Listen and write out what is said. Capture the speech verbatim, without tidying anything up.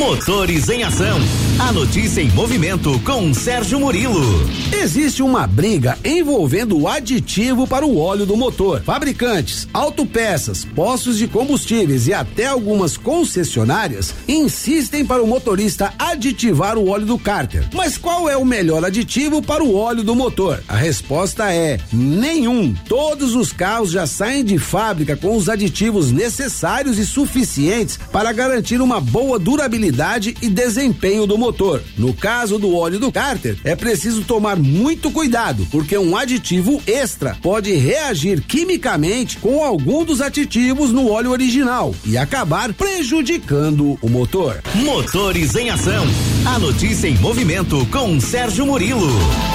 Motores em Ação. A notícia em movimento com Sérgio Murilo. Existe uma briga envolvendo o aditivo para o óleo do motor. Fabricantes, autopeças, postos de combustíveis e até algumas concessionárias insistem para o motorista aditivar o óleo do cárter. Mas qual é o melhor aditivo para o óleo do motor? A resposta é nenhum. Todos os carros já saem de fábrica com os aditivos necessários e suficientes para garantir uma boa durabilidade e desempenho do motor. No caso do óleo do cárter, é preciso tomar muito cuidado, porque um aditivo extra pode reagir quimicamente com algum dos aditivos no óleo original e acabar prejudicando o motor. Motores em Ação. A notícia em movimento com Sérgio Murilo.